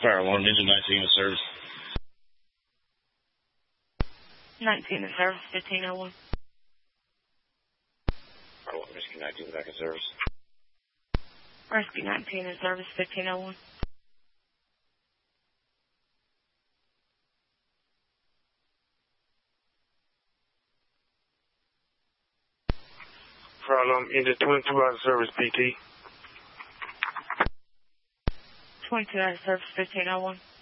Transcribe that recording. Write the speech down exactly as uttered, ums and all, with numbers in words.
Fire alarm, engine nineteen in service. nineteen in service, fifteen oh one. Fire alarm, rescue nineteen back in service. Rescue nineteen in service, fifteen oh one. Fire alarm, engine twenty-two out of service, P T. twenty-two out of service, fifteen oh one.